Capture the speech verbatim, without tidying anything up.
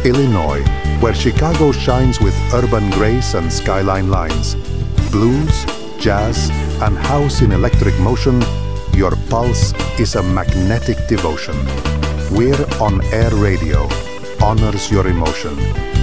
Illinois, where Chicago shines with urban grace and skyline lines. Blues, jazz, and house in electric motion, your pulse is a magnetic devotion. We're on air radio, honors your emotion.